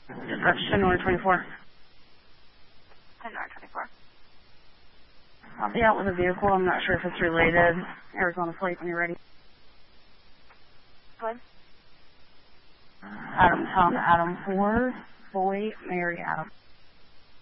Dispatch 10 North 24. 10 North 24. I'll be out with a vehicle. I'm not sure if it's related. Arizona plate when you're ready. Good. Adam Tom Adam 4, Boy Mary Adam.